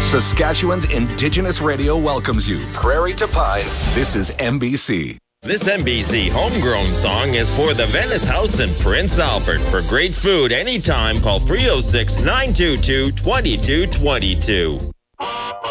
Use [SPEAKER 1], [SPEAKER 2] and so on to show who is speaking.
[SPEAKER 1] Saskatchewan's Indigenous radio welcomes you. Prairie to Pine, this is MBC.
[SPEAKER 2] This MBC homegrown song is for the Venice House in Prince Albert. For great food anytime, call 306-922-2222.